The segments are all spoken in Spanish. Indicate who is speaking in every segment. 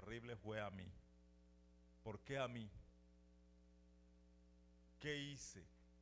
Speaker 1: terrible fue a mí. ¿Por qué a mí? ¿Qué hice?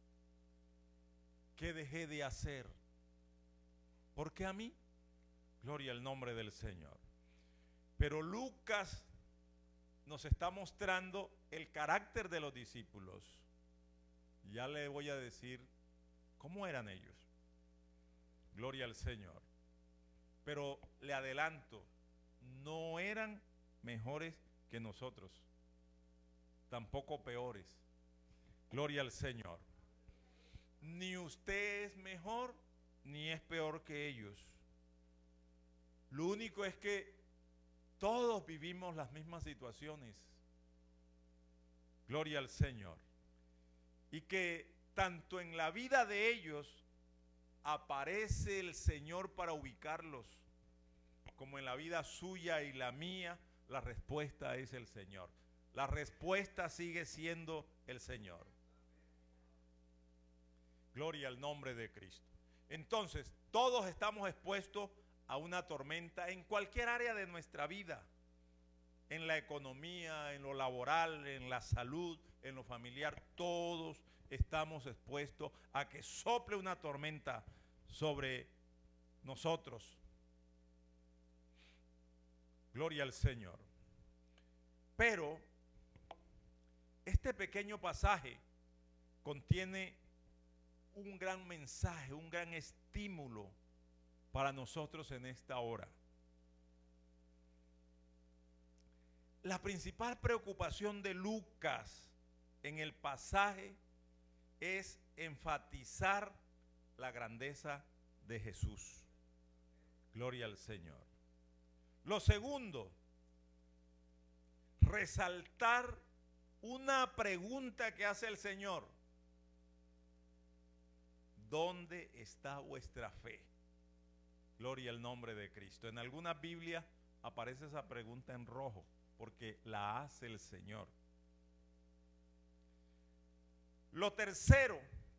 Speaker 1: ¿Qué dejé de hacer? ¿Por qué a mí? Gloria al nombre del Señor. Pero Lucas nos está mostrando el carácter de los discípulos. Ya le voy a decir cómo eran ellos. Gloria al Señor. Pero le adelanto, no eran mejores que nosotros, tampoco peores. Gloria al Señor. Ni usted es mejor ni es peor que ellos. Lo único es que todos vivimos las mismas situaciones. Gloria al Señor. Y que tanto en la vida de ellos aparece el Señor para ubicarlos, como en la vida suya y la mía, la respuesta es el Señor. La respuesta sigue siendo el Señor. Gloria al nombre de Cristo. Entonces, todos estamos expuestos a una tormenta en cualquier área de nuestra vida. En la economía, en lo laboral, en la salud, en lo familiar. Todos estamos expuestos a que sople una tormenta sobre nosotros. Gloria al Señor. Pero este pequeño pasaje contiene un gran mensaje, un gran estímulo para nosotros en esta hora. La principal preocupación de Lucas en el pasaje es enfatizar la grandeza de Jesús. Gloria al Señor. Lo segundo, resaltar una pregunta que hace el Señor. ¿Dónde está vuestra fe? Gloria al nombre de Cristo. En algunas Biblias aparece esa pregunta en rojo, porque la hace el Señor. Lo tercero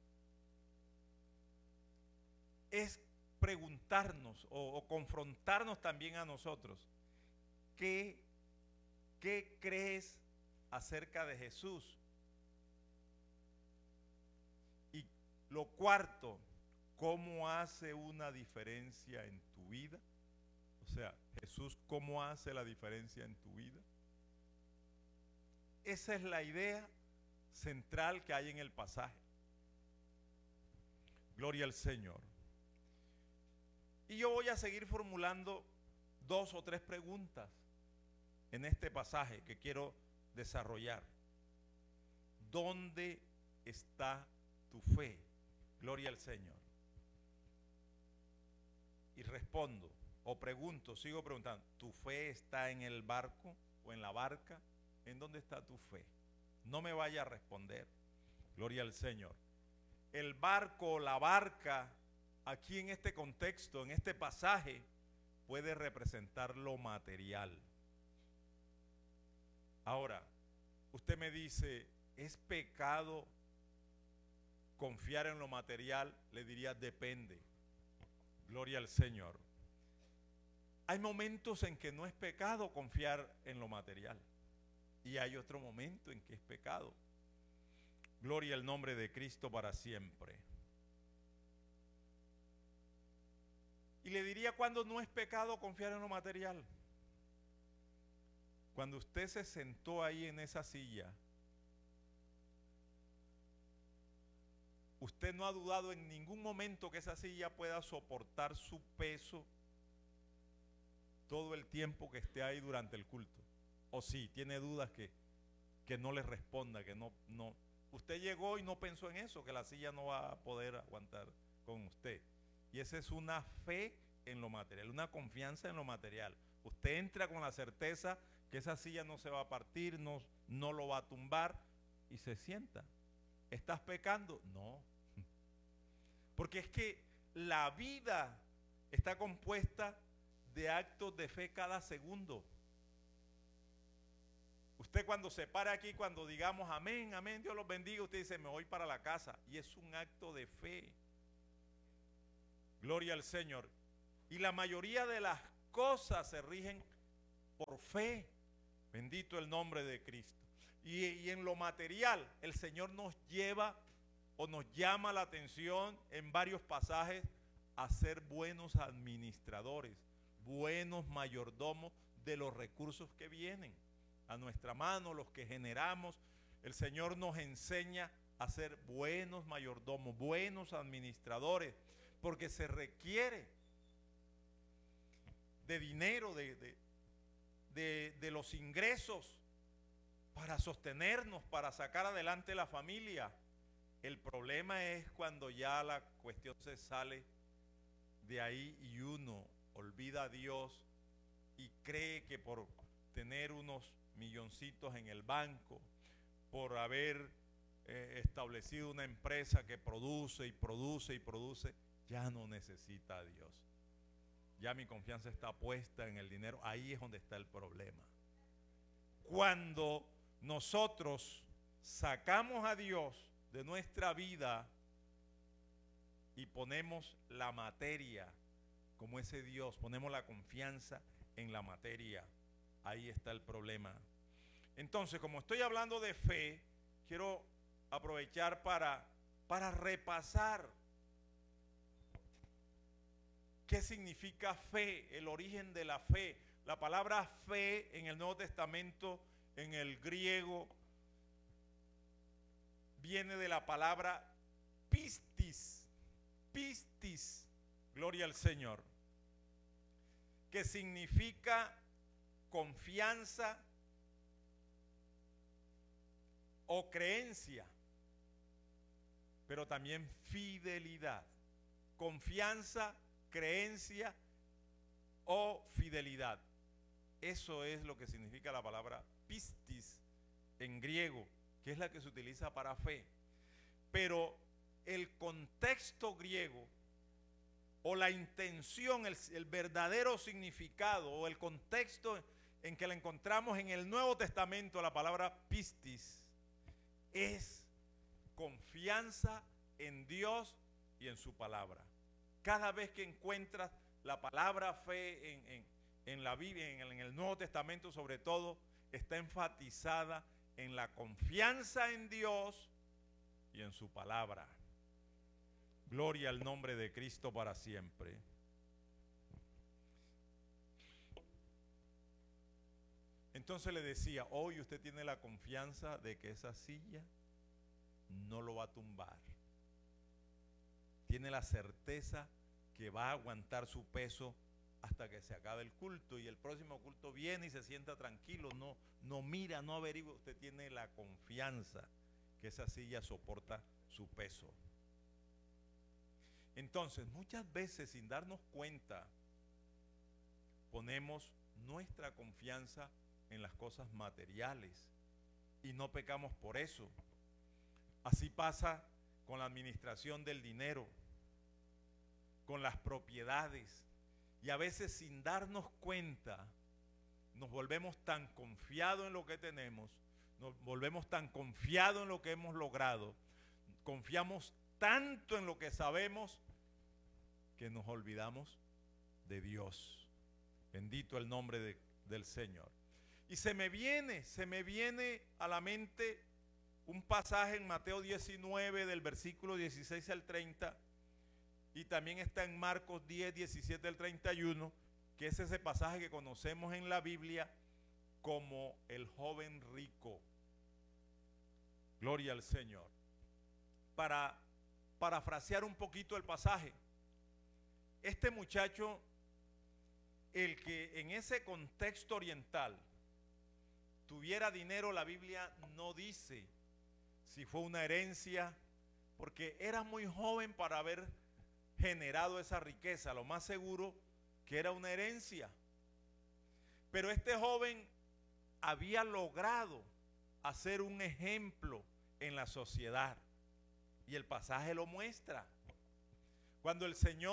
Speaker 1: es preguntarnos o confrontarnos también a nosotros. ¿Qué crees acerca de Jesús? Y lo cuarto, ¿cómo hace una diferencia en tu vida? O sea, Jesús, ¿cómo hace la diferencia en tu vida? Esa es la idea central que hay en el pasaje. Gloria al Señor. Y yo voy a seguir formulando 2 o 3 preguntas en este pasaje que quiero desarrollar. ¿Dónde está tu fe? Gloria al Señor. Y respondo o pregunto, sigo preguntando, ¿tu fe está en el barco o en la barca? ¿En dónde está tu fe? No me vaya a responder. Gloria al Señor. El barco o la barca, aquí en este contexto, en este pasaje, puede representar lo material. Ahora, usted me dice, ¿es pecado confiar en lo material? Le diría, depende. Gloria al Señor. Hay momentos en que no es pecado confiar en lo material. Y hay otro momento en que es pecado. Gloria al nombre de Cristo para siempre. Y le diría cuando no es pecado confiar en lo material. Cuando usted se sentó ahí en esa silla, usted no ha dudado en ningún momento que esa silla pueda soportar su peso todo el tiempo que esté ahí durante el culto. O sí, tiene dudas que no le responda, que no. Usted llegó y no pensó en eso, que la silla no va a poder aguantar con usted. Y esa es una fe en lo material, una confianza en lo material. Usted entra con la certeza que esa silla no se va a partir, no lo va a tumbar y se sienta. ¿Estás pecando? No. Porque es que la vida está compuesta de actos de fe cada segundo. Usted cuando se para aquí, cuando digamos amén, amén, Dios los bendiga, usted dice me voy para la casa y es un acto de fe. Gloria al Señor. Y la mayoría de las cosas se rigen por fe. Bendito el nombre de Cristo. Y en lo material, el Señor nos lleva o nos llama la atención en varios pasajes a ser buenos administradores, buenos mayordomos de los recursos que vienen a nuestra mano, los que generamos. El Señor nos enseña a ser buenos mayordomos, buenos administradores, porque se requiere de dinero, de los ingresos para sostenernos, para sacar adelante la familia. El problema es cuando ya la cuestión se sale de ahí y uno olvida a Dios y cree que por tener unos milloncitos en el banco, por haber establecido una empresa que produce y produce y produce, ya no necesita a Dios. Ya mi confianza está puesta en el dinero. Ahí es donde está el problema. Cuando nosotros sacamos a Dios de nuestra vida y ponemos la materia como ese Dios, ponemos la confianza en la materia, ahí está el problema. Entonces, como estoy hablando de fe, quiero aprovechar para repasar qué significa fe, el origen de la fe. La palabra fe en el Nuevo Testamento, en el griego, viene de la palabra pistis, pistis, gloria al Señor, que significa confianza o creencia, pero también fidelidad. Confianza, creencia o fidelidad. Eso es lo que significa la palabra pistis en griego, que es la que se utiliza para fe. Pero el contexto griego o la intención, el verdadero significado o el contexto en que la encontramos en el Nuevo Testamento, la palabra pistis, es confianza en Dios y en su palabra. Cada vez que encuentras la palabra fe en la Biblia, en el Nuevo Testamento sobre todo, está enfatizada en la confianza en Dios y en su palabra. Gloria al nombre de Cristo para siempre. Entonces le decía, hoy usted tiene la confianza de que esa silla no lo va a tumbar. Tiene la certeza que va a aguantar su peso hasta que se acabe el culto, y el próximo culto viene y se sienta tranquilo, no mira, no averigua. Usted tiene la confianza que esa silla soporta su peso. Entonces, muchas veces sin darnos cuenta, ponemos nuestra confianza en las cosas materiales y no pecamos por eso. Así pasa con la administración del dinero, con las propiedades, y a veces sin darnos cuenta nos volvemos tan confiados en lo que tenemos, nos volvemos tan confiados en lo que hemos logrado, confiamos tanto en lo que sabemos que nos olvidamos de Dios. Bendito el nombre del Señor. Y se me viene a la mente un pasaje en Mateo 19 del versículo 16 al 30, y también está en Marcos 10, 17 al 31, que es ese pasaje que conocemos en la Biblia como el joven rico. Gloria al Señor. Para parafrasear un poquito el pasaje, este muchacho, el que en ese contexto oriental tuviera dinero, la Biblia no dice si fue una herencia, porque era muy joven para haber generado esa riqueza. Lo más seguro que era una herencia. Pero este joven había logrado hacer un ejemplo en la sociedad, y el pasaje lo muestra. Cuando él se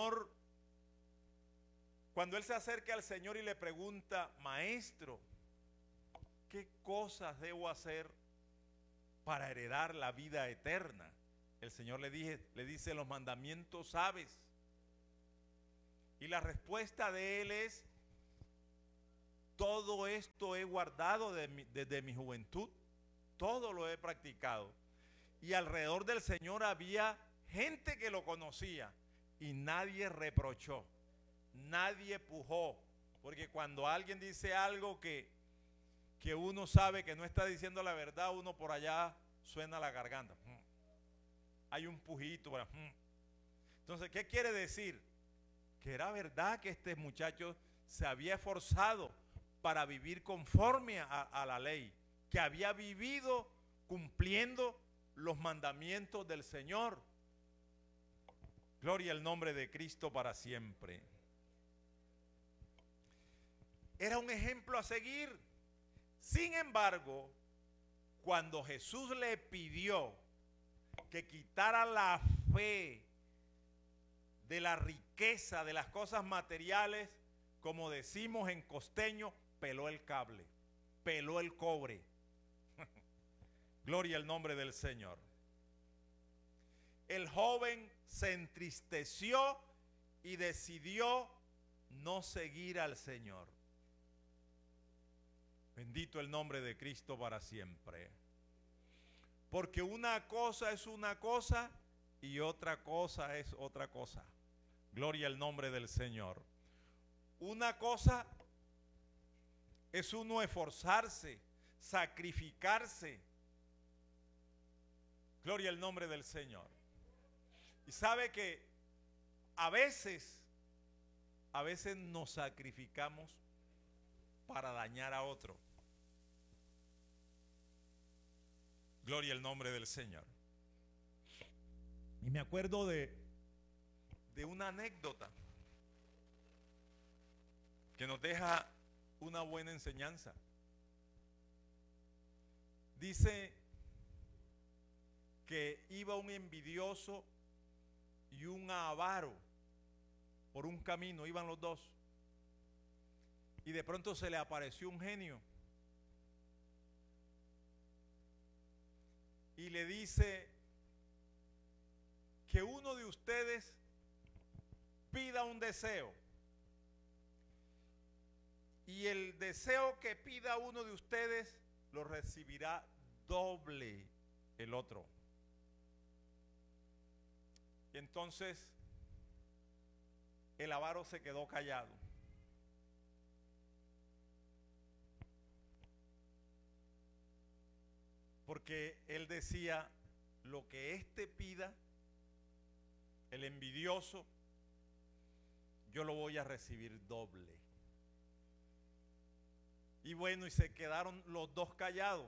Speaker 1: acerca al Señor y le pregunta: Maestro, ¿qué cosas debo hacer para heredar la vida eterna? El Señor le dice: los mandamientos sabes. Y la respuesta de él es: todo esto he guardado desde mi juventud. Todo lo he practicado. Y alrededor del Señor había gente que lo conocía y nadie reprochó, nadie pujó. Porque cuando alguien dice algo que uno sabe que no está diciendo la verdad, uno por allá suena la garganta. Hay un pujito. Entonces, ¿qué quiere decir? Que era verdad que este muchacho se había esforzado para vivir conforme a la ley, que había vivido cumpliendo los mandamientos del Señor. Gloria al nombre de Cristo para siempre. Era un ejemplo a seguir. Sin embargo, cuando Jesús le pidió que quitara la fe de la riqueza, de las cosas materiales, como decimos en costeño, peló el cable, peló el cobre. Gloria al nombre del Señor. El joven se entristeció y decidió no seguir al Señor. Bendito el nombre de Cristo para siempre. Porque una cosa es una cosa y otra cosa es otra cosa. Gloria al nombre del Señor. Una cosa es uno esforzarse, sacrificarse. Gloria al nombre del Señor. Y sabe que a veces nos sacrificamos para dañar a otro. Gloria al nombre del Señor. Y me acuerdo de una anécdota que nos deja una buena enseñanza. Dice que iba un envidioso y un avaro por un camino, iban los dos. Y de pronto se le apareció un genio y le dice que uno de ustedes pida un deseo y el deseo que pida uno de ustedes lo recibirá doble el otro. Y entonces el avaro se quedó callado. Porque él decía, lo que éste pida, el envidioso, yo lo voy a recibir doble. Y bueno, y se quedaron los dos callados.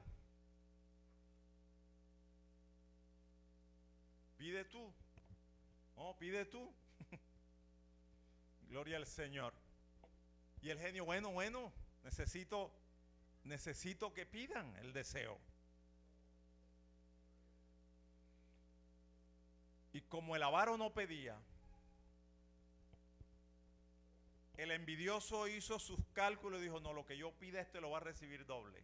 Speaker 1: Pide tú. No, pide tú. Gloria al Señor. Y el genio, bueno, necesito que pidan el deseo. Y como el avaro no pedía, el envidioso hizo sus cálculos y dijo, no, lo que yo pida este lo va a recibir doble.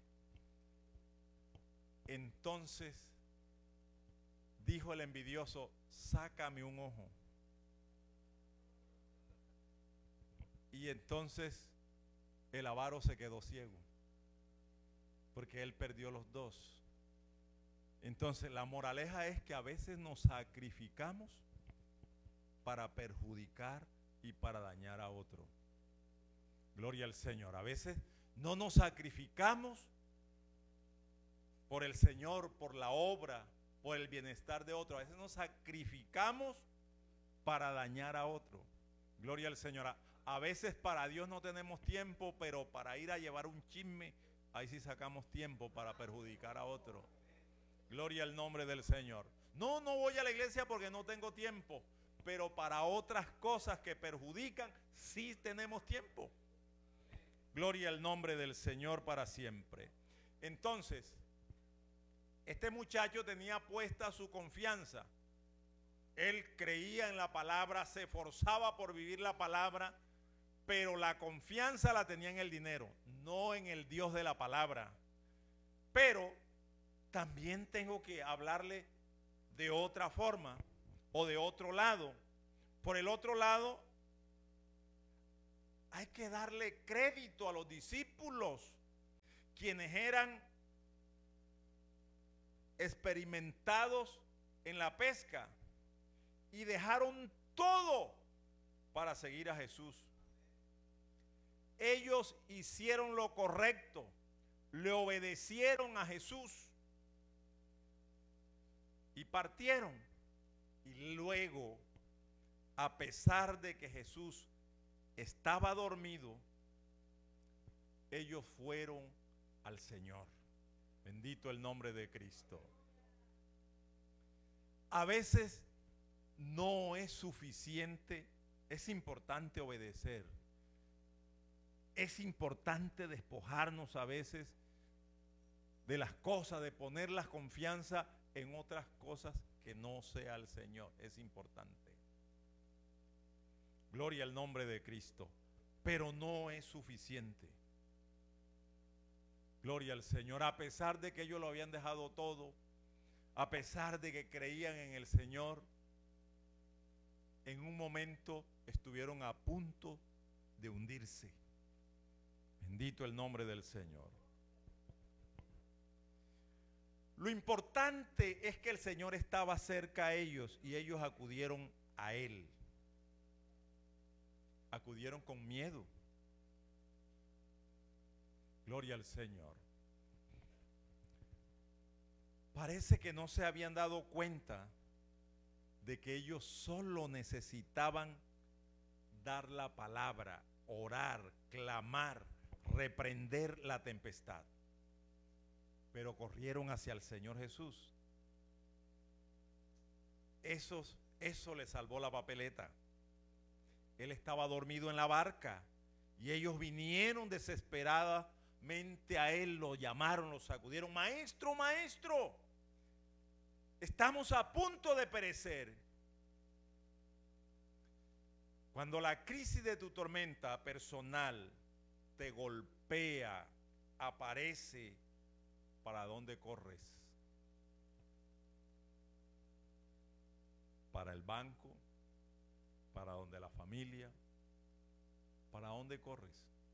Speaker 1: Entonces dijo el envidioso, sácame un ojo. Y entonces el avaro se quedó ciego, porque él perdió los dos. Entonces la moraleja es que a veces nos sacrificamos para perjudicar y para dañar a otro. Gloria al Señor. A veces no nos sacrificamos por el Señor, por la obra, por el bienestar de otro. A veces nos sacrificamos para dañar a otro. Gloria al Señor. A veces para Dios no tenemos tiempo, pero para ir a llevar un chisme, ahí sí sacamos tiempo para perjudicar a otro. Gloria al nombre del Señor. No voy a la iglesia porque no tengo tiempo, pero para otras cosas que perjudican, sí tenemos tiempo. Gloria al nombre del Señor para siempre. Entonces, este muchacho tenía puesta su confianza. Él creía en la palabra, se esforzaba por vivir la palabra, pero la confianza la tenía en el dinero, no en el Dios de la palabra. Pero también tengo que hablarle de otra forma o de otro lado. Por el otro lado, hay que darle crédito a los discípulos, quienes eran experimentados en la pesca y dejaron todo para seguir a Jesús. Ellos hicieron lo correcto, le obedecieron a Jesús y partieron. Y luego, a pesar de que Jesús estaba dormido, ellos fueron al Señor. Bendito el nombre de Cristo. A veces no es suficiente, es importante obedecer. Es importante despojarnos a veces de las cosas, de poner la confianza en otras cosas que no sea el Señor. Es importante. Gloria al nombre de Cristo. Pero no es suficiente. Gloria al Señor. A pesar de que ellos lo habían dejado todo, a pesar de que creían en el Señor, en un momento estuvieron a punto de hundirse. Bendito el nombre del Señor. Lo importante es que el Señor estaba cerca a ellos y ellos acudieron a Él. Acudieron con miedo. Gloria al Señor. Parece que no se habían dado cuenta de que ellos solo necesitaban dar la palabra, orar, clamar, reprender la tempestad. Pero corrieron hacia el Señor Jesús. Eso le salvó la papeleta. Él estaba dormido en la barca y ellos vinieron desesperadamente a Él, lo llamaron, lo sacudieron. Maestro, maestro, estamos a punto de perecer. Cuando la crisis de tu tormenta personal te golpea, aparece, ¿para dónde corres? ¿Para el banco? ¿Para donde la familia? ¿Para dónde corres?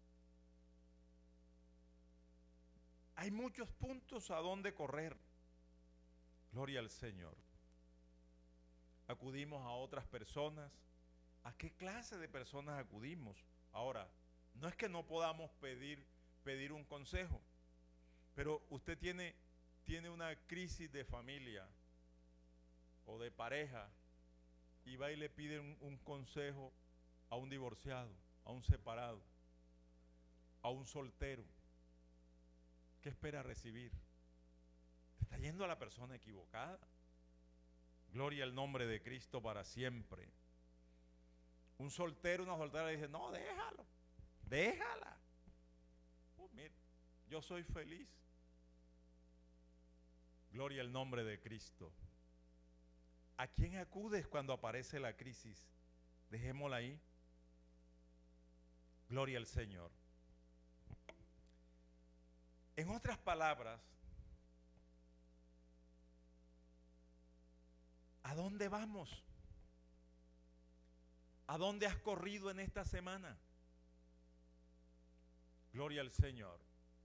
Speaker 1: Hay muchos puntos a donde correr. Gloria al Señor. Acudimos a otras personas. ¿A qué clase de personas acudimos? Ahora, no es que no podamos pedir un consejo, pero usted tiene una crisis de familia o de pareja y va y le pide un consejo a un divorciado, a un separado, a un soltero. ¿Qué espera recibir? Te está yendo a la persona equivocada. Gloria al nombre de Cristo para siempre. Un soltero, una soltera le dice, no, déjalo, déjala. Mira, yo soy feliz. Gloria al nombre de Cristo. ¿A quién acudes cuando aparece la crisis? Dejémosla ahí. Gloria al Señor. En otras palabras, ¿a dónde vamos? ¿A dónde has corrido en esta semana? Gloria al Señor.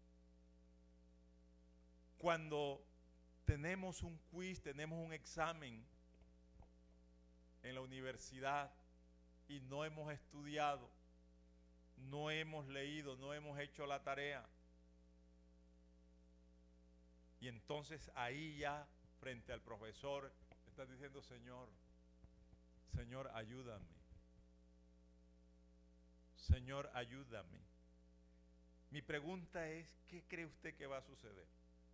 Speaker 1: Cuando tenemos un quiz, tenemos un examen en la universidad y no hemos estudiado, no hemos leído, no hemos hecho la tarea. Y entonces ahí ya frente al profesor estás diciendo, Señor, ayúdame. Señor, ayúdame. Mi pregunta es, ¿qué cree usted que va a suceder?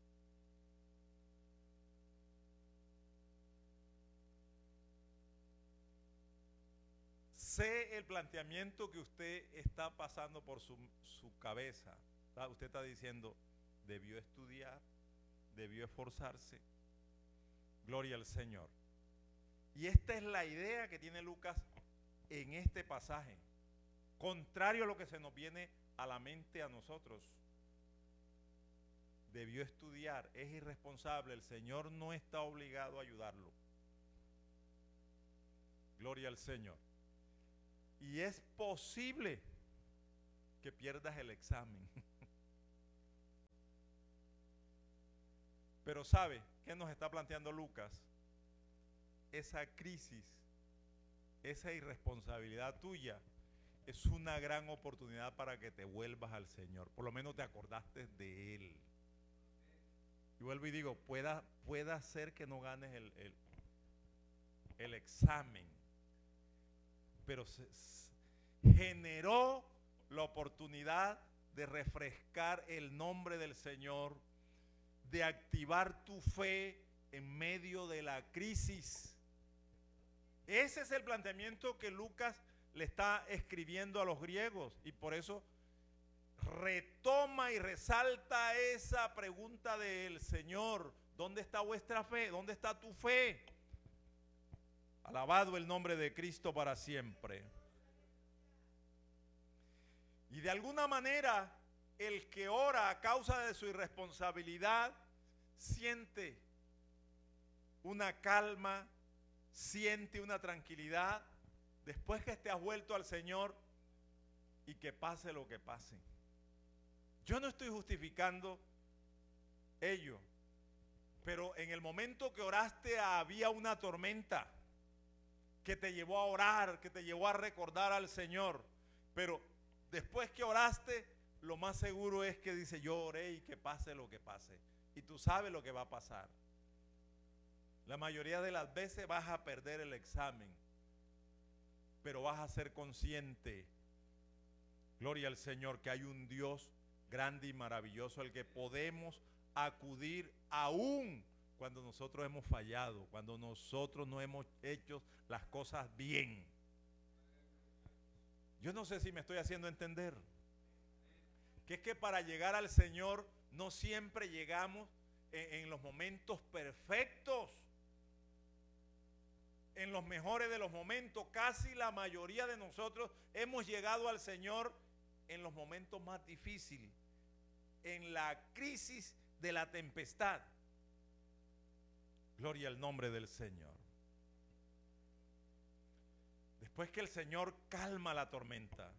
Speaker 1: Sé el planteamiento que usted está pasando por su cabeza. Usted está diciendo, debió estudiar, debió esforzarse. Gloria al Señor. Y esta es la idea que tiene Lucas en este pasaje. Contrario a lo que se nos viene a la mente a nosotros. Debió estudiar, es irresponsable, el Señor no está obligado a ayudarlo. Gloria al Señor. Y es posible que pierdas el examen. Pero ¿sabe qué nos está planteando Lucas? Esa crisis, esa irresponsabilidad tuya es una gran oportunidad para que te vuelvas al Señor. Por lo menos te acordaste de Él. Y vuelvo y digo, pueda ser que no ganes el examen, pero generó la oportunidad de refrescar el nombre del Señor, de activar tu fe en medio de la crisis. Ese es el planteamiento que Lucas le está escribiendo a los griegos, y por eso retoma y resalta esa pregunta del Señor: ¿dónde está vuestra fe? ¿Dónde está tu fe? Alabado el nombre de Cristo para siempre. Y de alguna manera, el que ora a causa de su irresponsabilidad siente una calma, siente una tranquilidad después que te has vuelto al Señor y que pase lo que pase. Yo no estoy justificando ello, pero en el momento que oraste había una tormenta que te llevó a orar, que te llevó a recordar al Señor, pero después que oraste, lo más seguro es que dice: yo oré y que pase lo que pase. Y tú sabes lo que va a pasar. La mayoría de las veces vas a perder el examen, pero vas a ser consciente, gloria al Señor, que hay un Dios grande y maravilloso al que podemos acudir aún cuando nosotros hemos fallado, cuando nosotros no hemos hecho las cosas bien. Yo no sé si me estoy haciendo entender, que es que para llegar al Señor no siempre llegamos en los momentos perfectos, en los mejores de los momentos. Casi la mayoría de nosotros hemos llegado al Señor en los momentos más difíciles, en la crisis de la tempestad. Gloria al nombre del Señor. Después que el Señor calma la tormenta,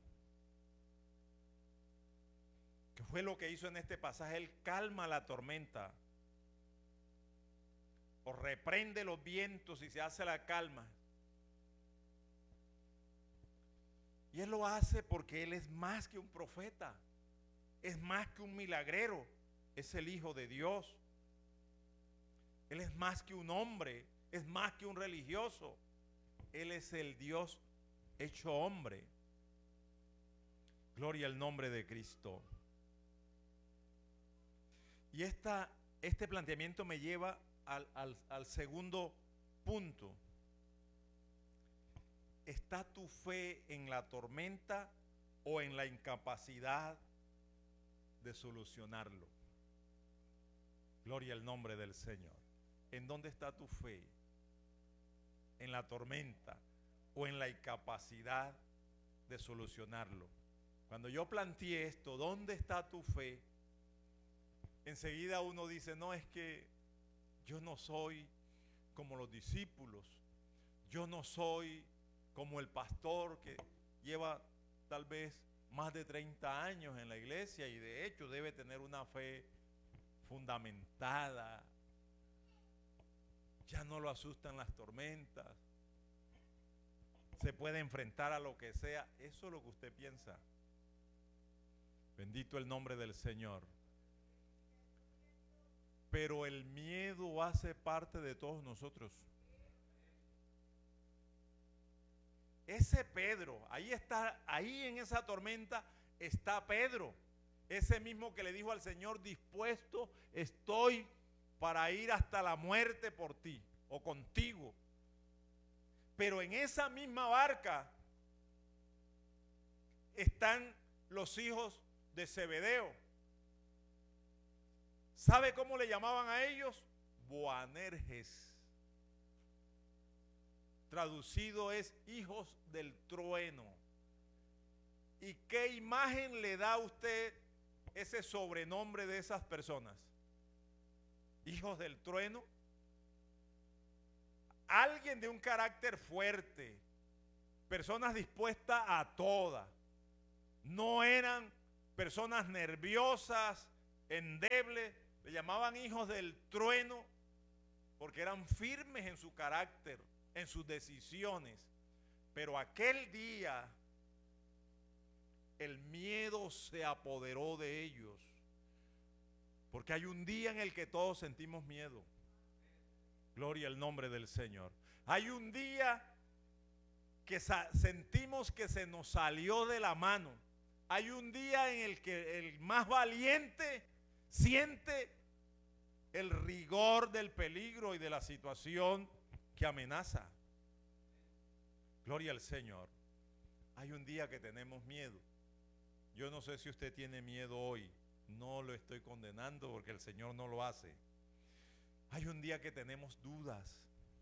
Speaker 1: que fue lo que hizo en este pasaje, Él calma la tormenta, o reprende los vientos y se hace la calma. Y Él lo hace porque Él es más que un profeta, es más que un milagrero, es el Hijo de Dios. Él es más que un hombre, es más que un religioso. Él es el Dios hecho hombre. Gloria al nombre de Cristo. Y este planteamiento me lleva al segundo punto. ¿Está tu fe en la tormenta o en la incapacidad de solucionarlo? Gloria al nombre del Señor. ¿En dónde está tu fe? ¿En la tormenta o en la incapacidad de solucionarlo? Cuando yo planteé esto, ¿dónde está tu fe? Enseguida uno dice: no, es que yo no soy como los discípulos, yo no soy como el pastor que lleva tal vez más de 30 años en la iglesia y de hecho debe tener una fe fundamentada. Ya no lo asustan las tormentas, se puede enfrentar a lo que sea. Eso es lo que usted piensa. Bendito el nombre del Señor. Pero el miedo hace parte de todos nosotros. Ese Pedro, ahí está, ahí en esa tormenta está Pedro, ese mismo que le dijo al Señor: dispuesto estoy para ir hasta la muerte por ti o contigo. Pero en esa misma barca están los hijos de Zebedeo. ¿Sabe cómo le llamaban a ellos? Boanerges. Traducido es hijos del trueno. ¿Y qué imagen le da a usted ese sobrenombre de esas personas? Hijos del trueno. Alguien de un carácter fuerte, personas dispuestas a toda. No eran personas nerviosas, endebles, le llamaban hijos del trueno, porque eran firmes en su carácter, en sus decisiones. Pero aquel día el miedo se apoderó de ellos, porque hay un día en el que todos sentimos miedo. Gloria al nombre del Señor. Hay un día que sentimos que se nos salió de la mano. Hay un día en el que el más valiente siente el rigor del peligro y de la situación que amenaza. Gloria al Señor. Hay un día que tenemos miedo. Yo no sé si usted tiene miedo hoy. No lo estoy condenando porque el Señor no lo hace. Hay un día que tenemos dudas.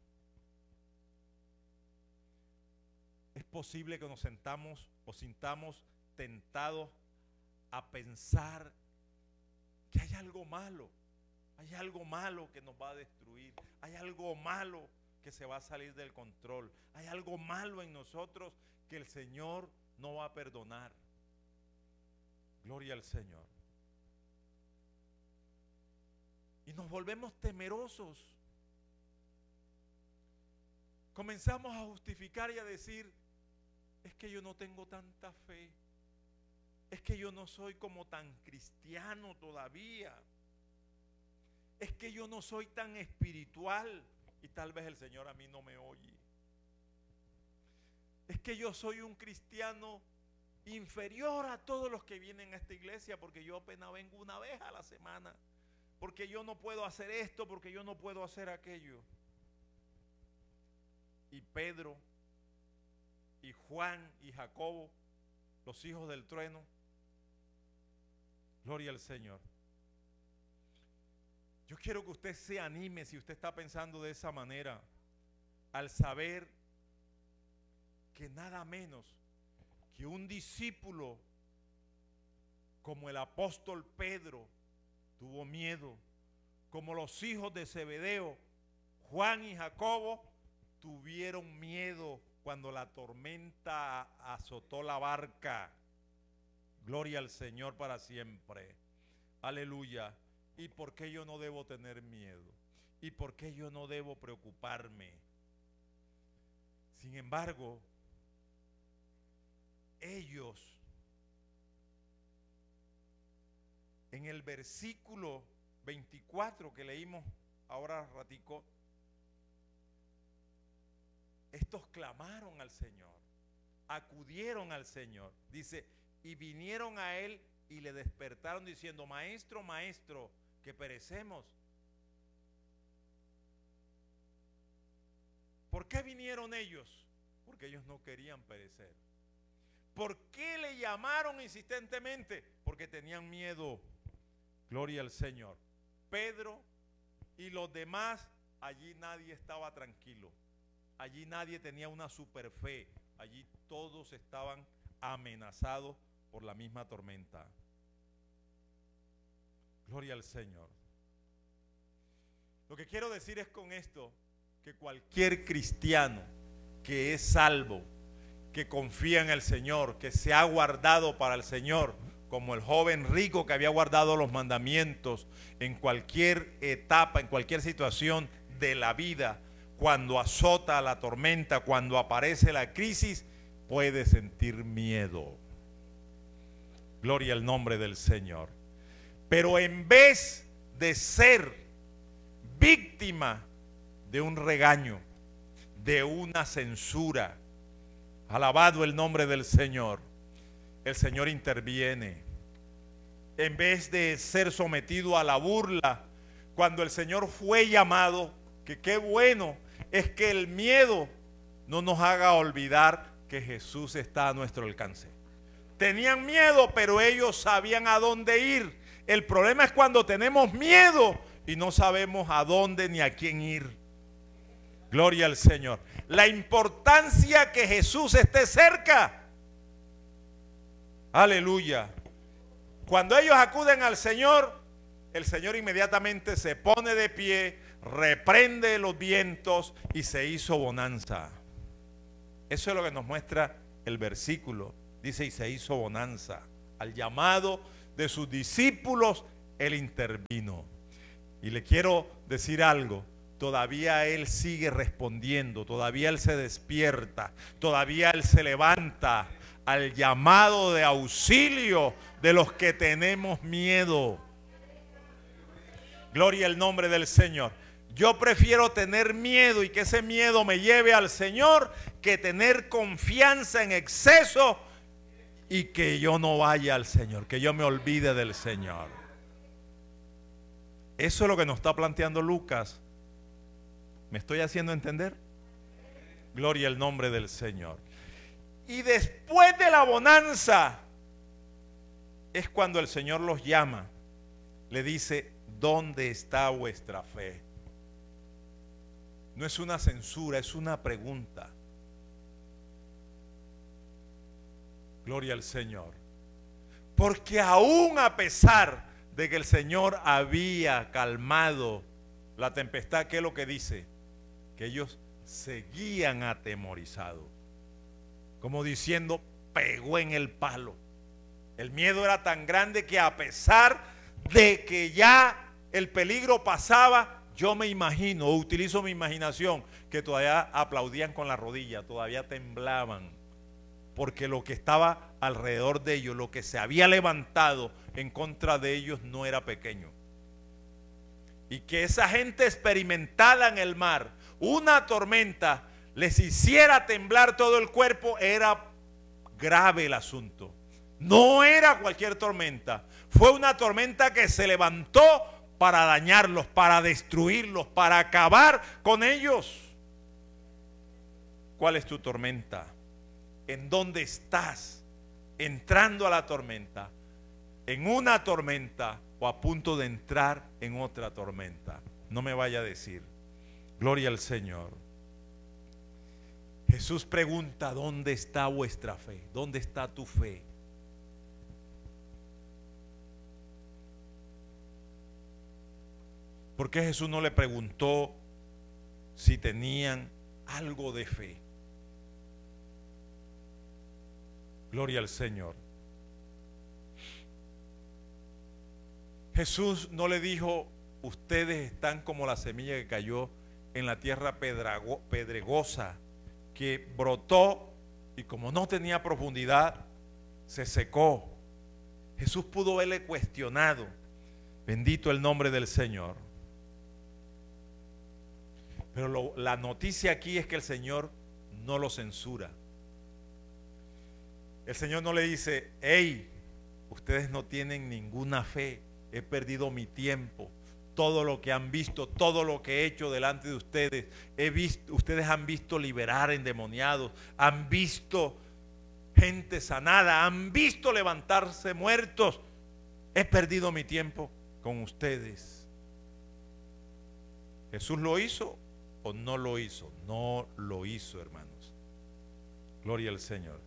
Speaker 1: Es posible que nos sintamos tentados a pensar que hay algo malo que nos va a destruir, hay algo malo que se va a salir del control, hay algo malo en nosotros que el Señor no va a perdonar. Gloria al Señor. Y nos volvemos temerosos. Comenzamos a justificar y a decir: es que yo no tengo tanta fe, es que yo no soy como tan cristiano todavía, es que yo no soy tan espiritual y tal vez el Señor a mí no me oye, es que yo soy un cristiano inferior a todos los que vienen a esta iglesia porque yo apenas vengo una vez a la semana, porque yo no puedo hacer esto, porque yo no puedo hacer aquello. Y Pedro y Juan y Jacobo, los hijos del trueno, gloria al Señor. Yo quiero que usted se anime, si usted está pensando de esa manera, al saber que nada menos que un discípulo como el apóstol Pedro tuvo miedo, como los hijos de Zebedeo, Juan y Jacobo, tuvieron miedo cuando la tormenta azotó la barca. Gloria al Señor para siempre. Aleluya. ¿Y por qué yo no debo tener miedo? ¿Y por qué yo no debo preocuparme? Sin embargo, ellos, en el versículo 24 que leímos ahora ratico, estos clamaron al Señor, acudieron al Señor. Dice, y vinieron a él y le despertaron diciendo: maestro, maestro, que perecemos. ¿Por qué vinieron ellos? Porque ellos no querían perecer. ¿Por qué le llamaron insistentemente? Porque tenían miedo. Gloria al Señor. Pedro y los demás, allí nadie estaba tranquilo. Allí nadie tenía una super fe. Allí todos estaban amenazados por la misma tormenta. Gloria al Señor. Lo que quiero decir es con esto, que cualquier cristiano que es salvo, que confía en el Señor, que se ha guardado para el Señor, como el joven rico que había guardado los mandamientos en cualquier etapa, en cualquier situación de la vida, cuando azota la tormenta, cuando aparece la crisis, puede sentir miedo. Gloria al nombre del Señor. Pero en vez de ser víctima de un regaño, de una censura, alabado el nombre del Señor, el Señor interviene. En vez de ser sometido a la burla, cuando el Señor fue llamado, que qué bueno es que el miedo no nos haga olvidar que Jesús está a nuestro alcance. Tenían miedo, pero ellos sabían a dónde ir. El problema es cuando tenemos miedo y no sabemos a dónde ni a quién ir. Gloria al Señor. La importancia que Jesús esté cerca. Aleluya. Cuando ellos acuden al Señor, el Señor inmediatamente se pone de pie, reprende los vientos y se hizo bonanza. Eso es lo que nos muestra el versículo. Dice, y se hizo bonanza. al llamado de sus discípulos, Él intervino. Y le quiero decir algo, todavía Él sigue respondiendo, todavía Él se despierta, todavía Él se levanta al llamado de auxilio de los que tenemos miedo. Gloria al nombre del Señor. Yo prefiero tener miedo y que ese miedo me lleve al Señor que tener confianza en exceso y que yo no vaya al Señor, que yo me olvide del Señor. Eso es lo que nos está planteando Lucas. ¿Me estoy haciendo entender? Gloria al nombre del Señor. Y después de la bonanza es cuando el Señor los llama. Le dice, ¿dónde está vuestra fe? No es una censura, es una pregunta. Gloria al Señor. Porque aún a pesar de que el Señor había calmado la tempestad, ¿qué es lo que dice? Que ellos seguían atemorizados. Como diciendo, pegó en el palo. El miedo era tan grande que a pesar de que ya el peligro pasaba, yo me imagino, utilizo mi imaginación, que todavía aplaudían con la rodilla, todavía temblaban, porque lo que estaba alrededor de ellos, lo que se había levantado en contra de ellos no era pequeño. Y que esa gente experimentada en el mar, una tormenta, les hiciera temblar todo el cuerpo, era grave el asunto. No era cualquier tormenta, fue una tormenta que se levantó para dañarlos, para destruirlos, para acabar con ellos. ¿Cuál es tu tormenta? ¿En dónde estás? Entrando a la tormenta, en una tormenta o a punto de entrar en otra tormenta. No me vaya a decir. Gloria al Señor. Jesús pregunta, ¿dónde está vuestra fe? ¿Dónde está tu fe? ¿Por qué Jesús no le preguntó si tenían algo de fe? Gloria al Señor. Jesús no le dijo, ustedes están como la semilla que cayó en la tierra pedregosa, que brotó y como no tenía profundidad, se secó. Jesús pudo haberle cuestionado. Bendito el nombre del Señor. Pero la noticia aquí es que el Señor no lo censura. El Señor no le dice, hey, ustedes no tienen ninguna fe, he perdido mi tiempo, todo lo que han visto, todo lo que he hecho delante de ustedes, ustedes han visto liberar endemoniados, han visto gente sanada, han visto levantarse muertos, he perdido mi tiempo con ustedes. ¿Jesús lo hizo o no lo hizo? No lo hizo, hermanos. Gloria al Señor.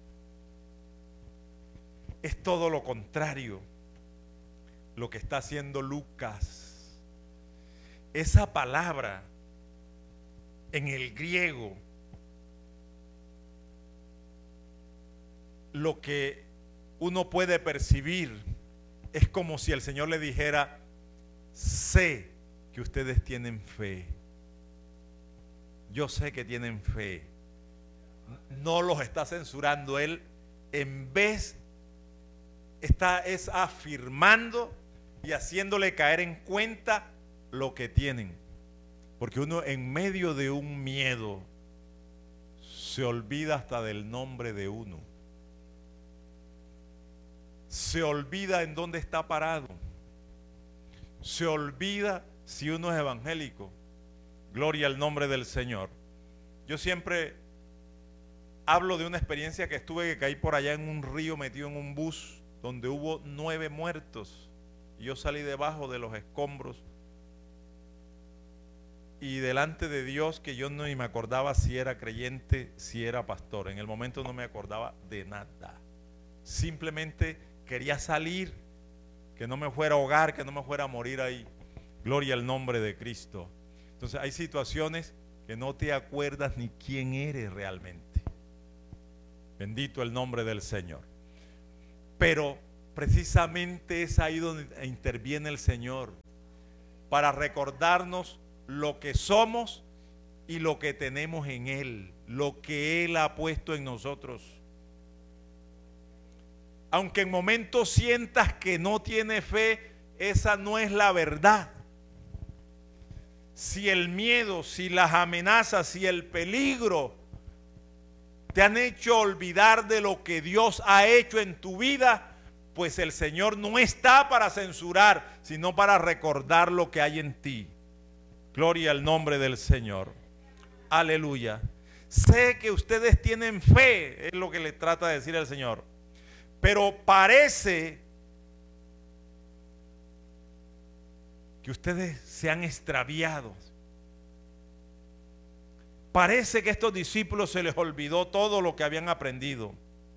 Speaker 1: Es todo lo contrario lo que está haciendo Lucas. Esa palabra en el griego, lo que uno puede percibir es como si el Señor le dijera, sé que ustedes tienen fe. Yo sé que tienen fe. No los está censurando. Él, en vez, está afirmando y haciéndole caer en cuenta lo que tienen. Porque uno en medio de un miedo se olvida hasta del nombre de uno. Se olvida en dónde está parado. Se olvida si uno es evangélico. Gloria al nombre del Señor. Yo siempre hablo de una experiencia que estuve, que caí por allá en un río metido en un bus donde hubo 9 muertos y yo salí debajo de los escombros y delante de Dios, que yo no ni me acordaba si era creyente, si era pastor. En el momento no me acordaba de nada. Simplemente quería salir, que no me fuera a ahogar, que no me fuera a morir ahí. Gloria al nombre de Cristo. Entonces hay situaciones que no te acuerdas ni quién eres realmente. Bendito el nombre del Señor. Pero precisamente es ahí donde interviene el Señor, para recordarnos lo que somos y lo que tenemos en Él, lo que Él ha puesto en nosotros. Aunque en momentos sientas que no tiene fe, esa no es la verdad. Si el miedo, si las amenazas, si el peligro te han hecho olvidar de lo que Dios ha hecho en tu vida, pues el Señor no está para censurar, sino para recordar lo que hay en ti. Gloria al nombre del Señor. Aleluya. Sé que ustedes tienen fe, es lo que le trata de decir el Señor. Pero parece que ustedes se han extraviado. Parece que a estos discípulos se les olvidó todo lo que habían aprendido.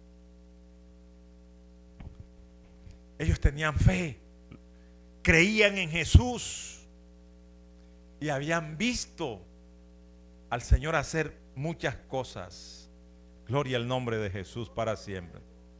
Speaker 1: Ellos tenían fe, creían en Jesús y habían visto al Señor hacer muchas cosas. Gloria al nombre de Jesús para siempre.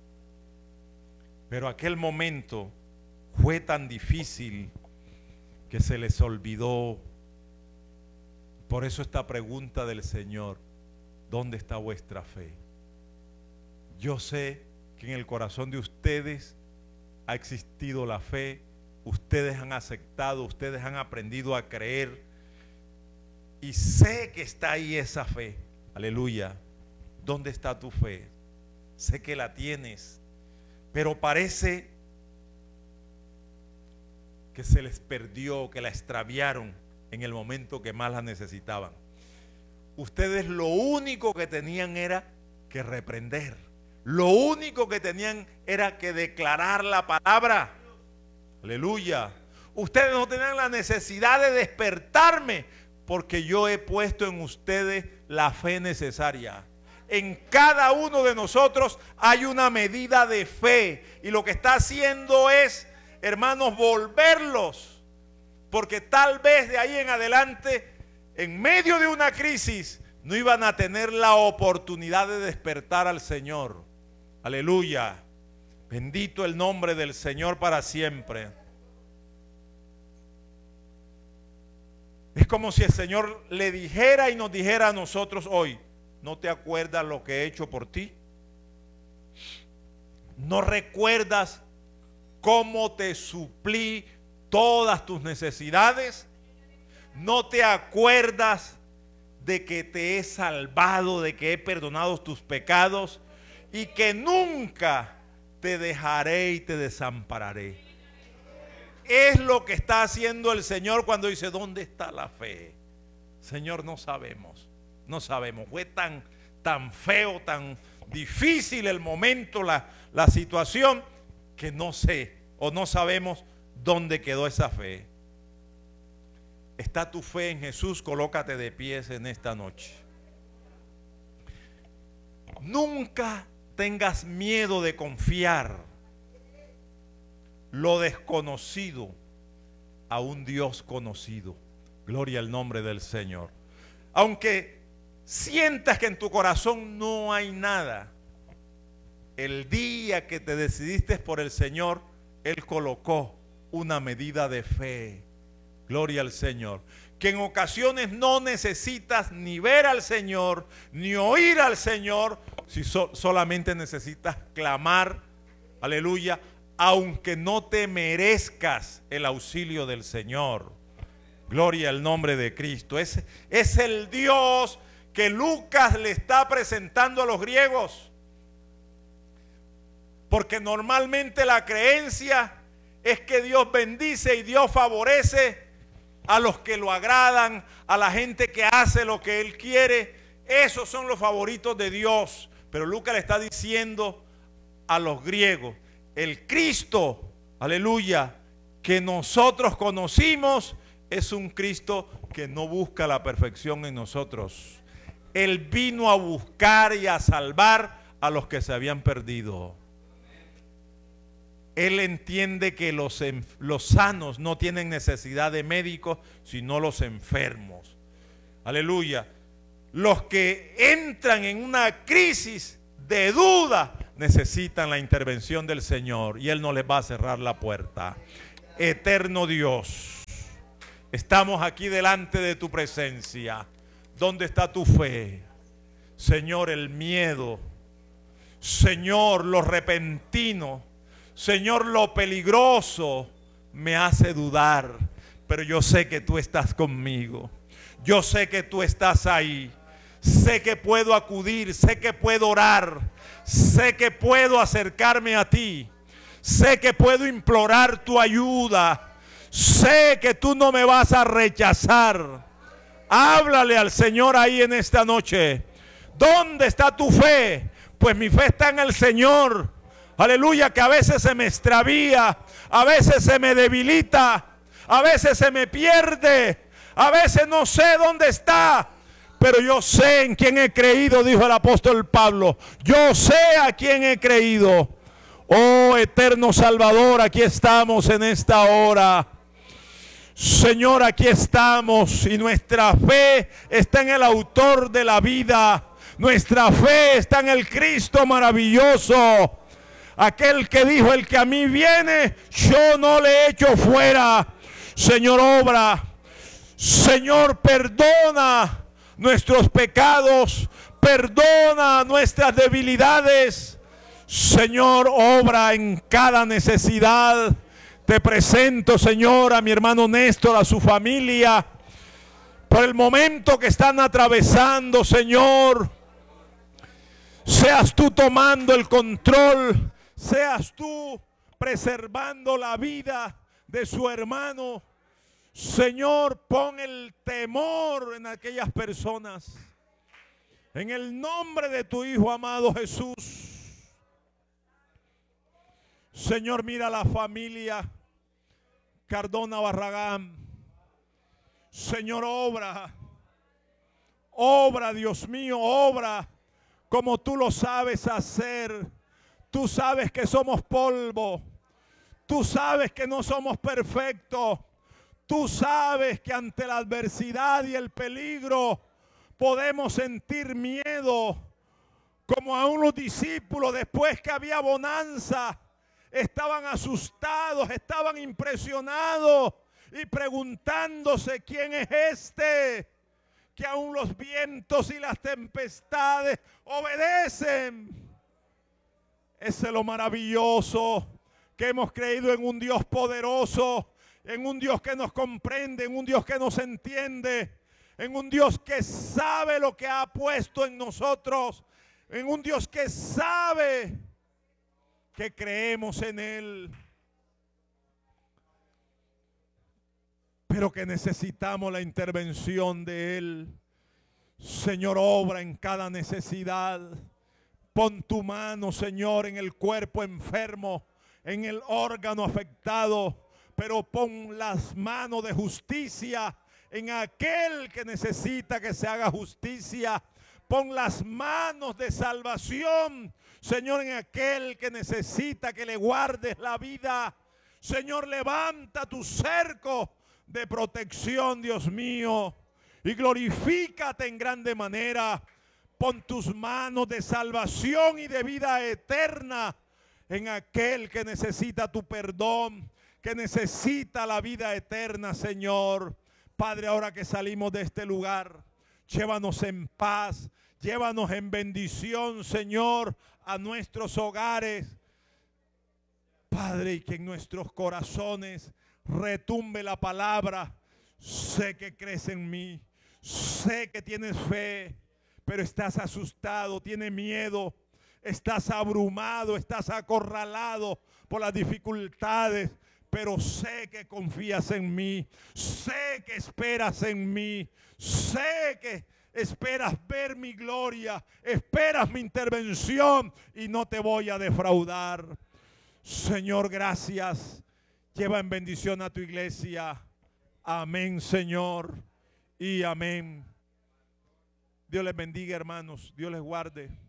Speaker 1: Pero aquel momento fue tan difícil que se les olvidó. Por eso esta pregunta del Señor: ¿dónde está vuestra fe? Yo sé que en el corazón de ustedes ha existido la fe. Ustedes han aceptado, ustedes han aprendido a creer. Y sé que está ahí esa fe. Aleluya. ¿Dónde está tu fe? Sé que la tienes, pero parece que se les perdió, que la extraviaron en el momento que más la necesitaban. Ustedes lo único que tenían era que reprender. Lo único que tenían era que declarar la palabra. Aleluya. Ustedes no tenían la necesidad de despertarme, porque yo he puesto en ustedes la fe necesaria. En cada uno de nosotros hay una medida de fe, y lo que está haciendo es, hermanos, volverlos, porque tal vez de ahí en adelante, en medio de una crisis, no iban a tener la oportunidad de despertar al Señor. Aleluya. Bendito el nombre del Señor para siempre. Es como si el Señor le dijera y nos dijera a nosotros hoy: ¿no te acuerdas lo que he hecho por ti? ¿No recuerdas cómo te suplí todas tus necesidades? ¿No te acuerdas de que te he salvado, de que he perdonado tus pecados y que nunca te dejaré y te desampararé? Es lo que está haciendo el Señor cuando dice: ¿dónde está la fe? Señor, no sabemos, no sabemos. Fue tan feo, tan difícil el momento, la situación, que no sé o no sabemos dónde quedó esa fe. ¿Está tu fe en Jesús? Colócate de pies en esta noche. Nunca tengas miedo de confiar lo desconocido a un Dios conocido. Gloria al nombre del Señor. Aunque sientas que en tu corazón no hay nada, el día que te decidiste por el Señor, Él colocó una medida de fe. Gloria al Señor. Que en ocasiones no necesitas ni ver al Señor, ni oír al Señor, si solamente necesitas clamar, aleluya, aunque no te merezcas el auxilio del Señor. Gloria al nombre de Cristo. Es el Dios que Lucas le está presentando a los griegos. Porque normalmente la creencia es que Dios bendice y Dios favorece a los que lo agradan, a la gente que hace lo que Él quiere. Esos son los favoritos de Dios. Pero Lucas le está diciendo a los griegos: el Cristo, aleluya, que nosotros conocimos, es un Cristo que no busca la perfección en nosotros. Él vino a buscar y a salvar a los que se habían perdido. Él entiende que los sanos no tienen necesidad de médicos, sino los enfermos. Aleluya. Los que entran en una crisis de duda necesitan la intervención del Señor y Él no les va a cerrar la puerta. Eterno Dios, estamos aquí delante de tu presencia. ¿Dónde está tu fe? Señor, el miedo. Señor, lo repentino. Señor, lo peligroso me hace dudar. Pero yo sé que tú estás conmigo. Yo sé que tú estás ahí. Sé que puedo acudir, sé que puedo orar, sé que puedo acercarme a ti, sé que puedo implorar tu ayuda, sé que tú no me vas a rechazar. Háblale al Señor ahí en esta noche. ¿Dónde está tu fe? Pues mi fe está en el Señor. Aleluya, que a veces se me extravía, a veces se me debilita, a veces se me pierde, a veces no sé dónde está. Pero yo sé en quién he creído, dijo el apóstol Pablo. Yo sé a quién he creído. Oh, eterno Salvador, aquí estamos en esta hora. Señor, aquí estamos y nuestra fe está en el autor de la vida. Nuestra fe está en el Cristo maravilloso. Aquel que dijo, el que a mí viene, yo no le echo fuera. Señor, obra. Señor, perdona nuestros pecados, perdona nuestras debilidades. Señor, obra en cada necesidad. Te presento, Señor, a mi hermano Néstor, a su familia, por el momento que están atravesando, Señor. Seas tú tomando el control, seas tú preservando la vida de su hermano. Señor, pon el temor en aquellas personas. En el nombre de tu Hijo amado Jesús. Señor, mira la familia Cardona Barragán. Señor, obra. Obra, Dios mío, obra como tú lo sabes hacer. Tú sabes que somos polvo. Tú sabes que no somos perfectos. Tú sabes que ante la adversidad y el peligro podemos sentir miedo, como a unos discípulos después que había bonanza, estaban asustados, estaban impresionados y preguntándose quién es este, que aún los vientos y las tempestades obedecen. Ese es lo maravilloso, que hemos creído en un Dios poderoso, en un Dios que nos comprende, en un Dios que nos entiende, en un Dios que sabe lo que ha puesto en nosotros, en un Dios que sabe que creemos en Él, pero que necesitamos la intervención de Él. Señor, obra en cada necesidad. Pon tu mano, Señor, en el cuerpo enfermo, en el órgano afectado, pero pon las manos de justicia en aquel que necesita que se haga justicia. Pon las manos de salvación, Señor, en aquel que necesita que le guardes la vida. Señor, levanta tu cerco de protección, Dios mío, y glorifícate en grande manera. Pon tus manos de salvación y de vida eterna en aquel que necesita tu perdón, que necesita la vida eterna, Señor. Padre, ahora que salimos de este lugar, llévanos en paz, llévanos en bendición, Señor, a nuestros hogares. Padre, y que en nuestros corazones retumbe la palabra. Sé que crees en mí, sé que tienes fe, pero estás asustado, tienes miedo, estás abrumado, estás acorralado por las dificultades. Pero sé que confías en mí, sé que esperas en mí, sé que esperas ver mi gloria, esperas mi intervención y no te voy a defraudar. Señor, gracias. Lleva en bendición a tu iglesia. Amén, Señor, y amén. Dios les bendiga, hermanos. Dios les guarde.